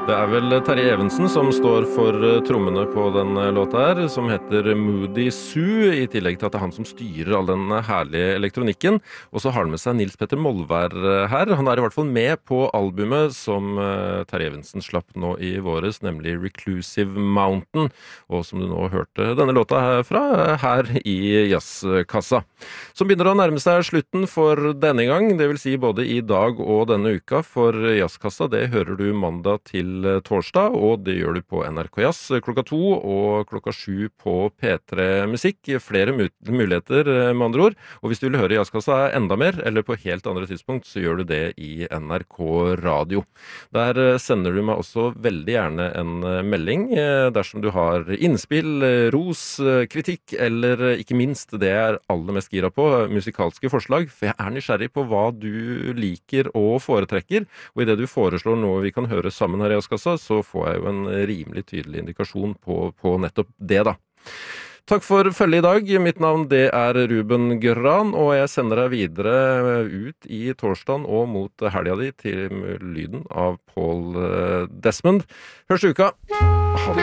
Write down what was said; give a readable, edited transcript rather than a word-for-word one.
Det vel Terje Evensen som står for trommene på den låta her, som heter Moody Sue, i tillegg til at det han som styrer all den herlige elektronikken. Og så har han med seg Nils Petter Molvær her. Han I hvert fall med på albumet som Terje Evensen slapp nå i våres, nemlig Reclusive Mountain, og som du nå hørte denne låta herfra, her i Jazzkassa. Som begynner å nærme seg slutten for denne gang, det vil si både i dag og denne uka, for Jazzkassa, det hører du mandag til torsdag, og det gjør du på NRK Jazz klokka 2 og klokka 7 på P3 Musikk. Flere muligheter med andre ord, og hvis du vil høre Jazzkassa enda mer, eller på helt andre tidspunkt, så gjør du det i NRK Radio. Der sender du meg også veldig gjerne en melding, dersom du har innspill, ros, kritikk, eller ikke minst det jeg aller mest gira på, musikalske forslag, for jeg nysgjerrig på hva du liker og foretrekker, og i det du foreslår noe vi kan høre sammen her i Jazzkassa, så får jeg jo en rimelig tydelig indikasjon på nettopp det da. Takk for følget i dag. Mitt navn det Ruben Gran, og jeg sender deg videre ut i torsdagen og mot helga di til lyden av Paul Desmond. Hørs uka. Ha det.